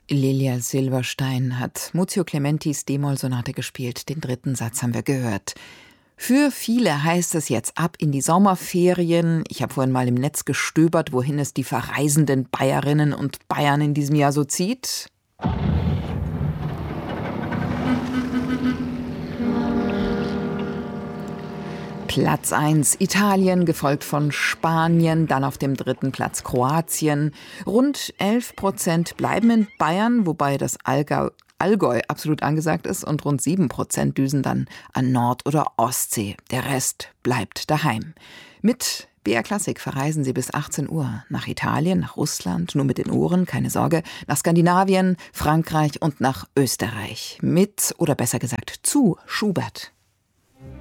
Lilia Silberstein hat Muzio Clementis D-Moll-Sonate gespielt. Den 3. Satz haben wir gehört. Für viele heißt es jetzt ab in die Sommerferien. Ich habe vorhin mal im Netz gestöbert, wohin es die verreisenden Bayerinnen und Bayern in diesem Jahr so zieht. Platz 1 Italien, gefolgt von Spanien, dann auf dem 3. Platz Kroatien. Rund 11% bleiben in Bayern, wobei das Allgäu absolut angesagt ist, und rund 7% düsen dann an Nord- oder Ostsee. Der Rest bleibt daheim. Mit BR Klassik verreisen Sie bis 18 Uhr nach Italien, nach Russland, nur mit den Ohren, keine Sorge, nach Skandinavien, Frankreich und nach Österreich. Mit, oder besser gesagt, zu Schubert.